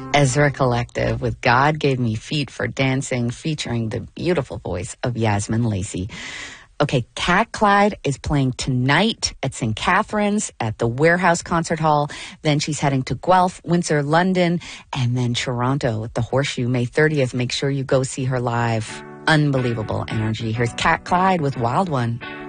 Ezra Collective with God Gave Me Feet for Dancing, featuring the beautiful voice of Yasmin Lacey. Okay, Cat Clyde is playing tonight at St. Catherine's at the Warehouse Concert Hall. Then she's heading to Guelph, Windsor, London, and then Toronto at the Horseshoe May 30th. Make sure you go see her live. Unbelievable energy. Here's Cat Clyde with Wild One.